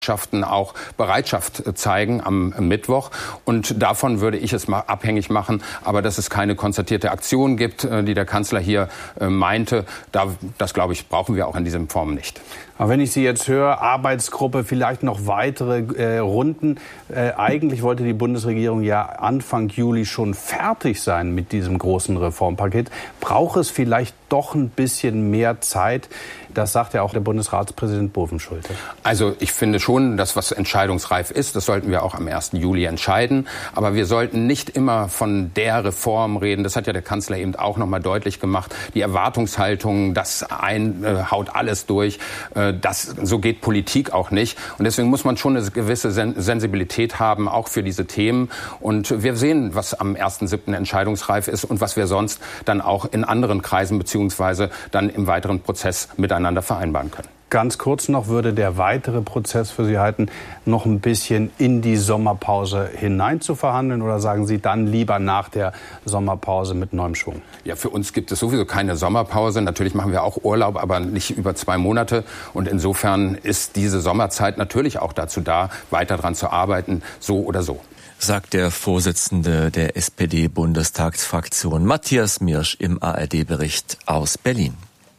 auch Bereitschaft zeigen am Mittwoch. Und davon würde ich es mal abhängig machen. Aber dass es keine konzertierte Aktion gibt, die der Kanzler hier meinte, das, glaube ich, brauchen wir auch in dieser Form nicht. Aber wenn ich Sie jetzt höre, Arbeitsgruppe, vielleicht noch weitere Runden. Eigentlich wollte die Bundesregierung ja Anfang Juli schon fertig sein mit diesem großen Reformpaket. Braucht es vielleicht doch ein bisschen mehr Zeit? Das sagt ja auch der Bundesratspräsident Bovenschulte. Also ich finde schon, dass was entscheidungsreif ist, das sollten wir auch am 1. Juli entscheiden. Aber wir sollten nicht immer von der Reform reden. Das hat ja der Kanzler eben auch noch mal deutlich gemacht. Die Erwartungshaltung, das haut alles durch. So geht Politik auch nicht. Und deswegen muss man schon eine gewisse Sensibilität haben, auch für diese Themen. Und wir sehen, was am 1.7. entscheidungsreif ist und was wir sonst dann auch in anderen Kreisen beziehungsweise dann im weiteren Prozess miteinander vereinbaren können. Ganz kurz noch, würde der weitere Prozess für Sie halten, noch ein bisschen in die Sommerpause hinein zu verhandeln? Oder sagen Sie dann lieber nach der Sommerpause mit neuem Schwung? Ja, für uns gibt es sowieso keine Sommerpause. Natürlich machen wir auch Urlaub, aber nicht über 2 Monate. Und insofern ist diese Sommerzeit natürlich auch dazu da, weiter daran zu arbeiten, so oder so. Sagt der Vorsitzende der SPD-Bundestagsfraktion Matthias Mirsch im ARD-Bericht aus Berlin.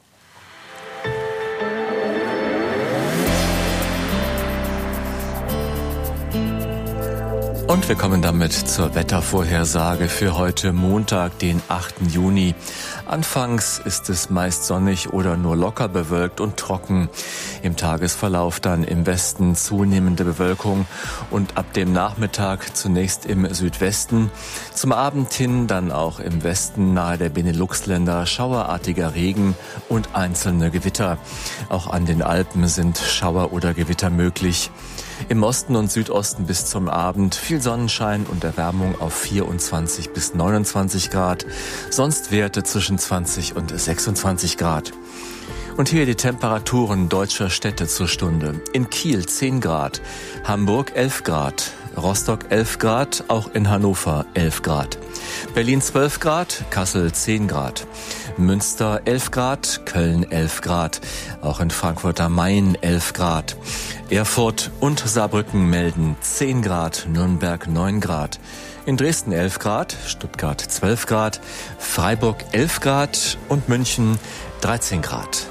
Und wir kommen damit zur Wettervorhersage für heute Montag, den 8. Juni. Anfangs ist es meist sonnig oder nur locker bewölkt und trocken. Im Tagesverlauf dann im Westen zunehmende Bewölkung und ab dem Nachmittag zunächst im Südwesten. Zum Abend hin dann auch im Westen nahe der Benelux-Länder schauerartiger Regen und einzelne Gewitter. Auch an den Alpen sind Schauer oder Gewitter möglich. Im Osten und Südosten bis zum Abend viel Sonnenschein und Erwärmung auf 24 bis 29 Grad. Sonst Werte zwischen 20 und 26 Grad. Und hier die Temperaturen deutscher Städte zur Stunde. In Kiel 10 Grad, Hamburg 11 Grad, Rostock 11 Grad, auch in Hannover 11 Grad. Berlin 12 Grad, Kassel 10 Grad. Münster 11 Grad, Köln 11 Grad, auch in Frankfurt am Main 11 Grad. Erfurt und Saarbrücken melden 10 Grad, Nürnberg 9 Grad. In Dresden 11 Grad, Stuttgart 12 Grad, Freiburg 11 Grad und München 13 Grad.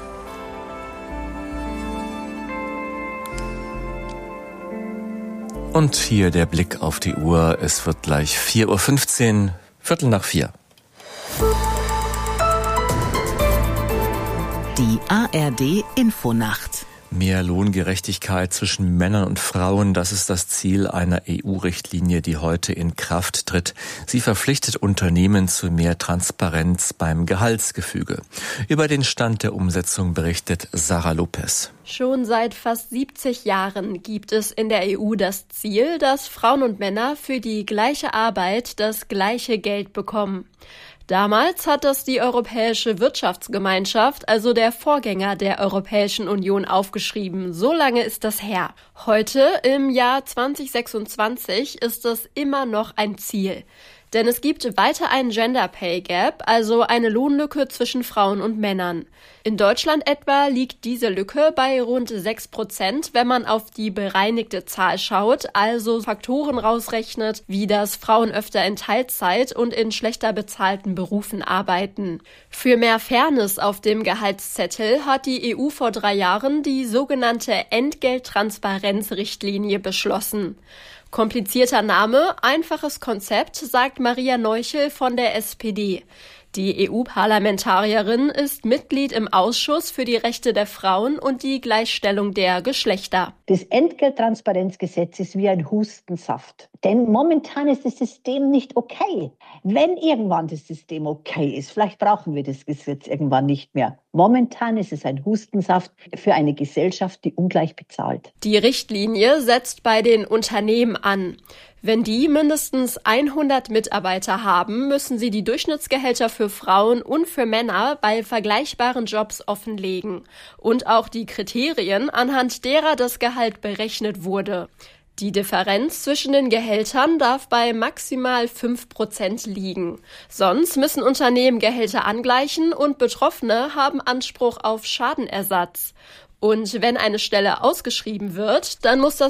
Und hier der Blick auf die Uhr. Es wird gleich 4:15 Uhr, 4:15. Die ARD Infonacht. Mehr Lohngerechtigkeit zwischen Männern und Frauen, das ist das Ziel einer EU-Richtlinie, die heute in Kraft tritt. Sie verpflichtet Unternehmen zu mehr Transparenz beim Gehaltsgefüge. Über den Stand der Umsetzung berichtet Sarah Lopez. Schon seit fast 70 Jahren gibt es in der EU das Ziel, dass Frauen und Männer für die gleiche Arbeit das gleiche Geld bekommen. Damals hat das die Europäische Wirtschaftsgemeinschaft, also der Vorgänger der Europäischen Union, aufgeschrieben. So lange ist das her. Heute, im Jahr 2026, ist es immer noch ein Ziel. Denn es gibt weiter einen Gender Pay Gap, also eine Lohnlücke zwischen Frauen und Männern. In Deutschland etwa liegt diese Lücke bei rund 6%, wenn man auf die bereinigte Zahl schaut, also Faktoren rausrechnet, wie dass Frauen öfter in Teilzeit und in schlechter bezahlten Berufen arbeiten. Für mehr Fairness auf dem Gehaltszettel hat die EU vor 3 Jahren die sogenannte Entgelttransparenzrichtlinie beschlossen. Komplizierter Name, einfaches Konzept, sagt Maria Neuchel von der SPD. Die EU-Parlamentarierin ist Mitglied im Ausschuss für die Rechte der Frauen und die Gleichstellung der Geschlechter. Das Entgelttransparenzgesetz ist wie ein Hustensaft. Denn momentan ist das System nicht okay. Wenn irgendwann das System okay ist, vielleicht brauchen wir das Gesetz irgendwann nicht mehr. Momentan ist es ein Hustensaft für eine Gesellschaft, die ungleich bezahlt. Die Richtlinie setzt bei den Unternehmen an. Wenn die mindestens 100 Mitarbeiter haben, müssen sie die Durchschnittsgehälter für Frauen und für Männer bei vergleichbaren Jobs offenlegen und auch die Kriterien, anhand derer das Gehalt berechnet wurde. Die Differenz zwischen den Gehältern darf bei maximal 5% liegen. Sonst müssen Unternehmen Gehälter angleichen und Betroffene haben Anspruch auf Schadenersatz. Und wenn eine Stelle ausgeschrieben wird, dann muss das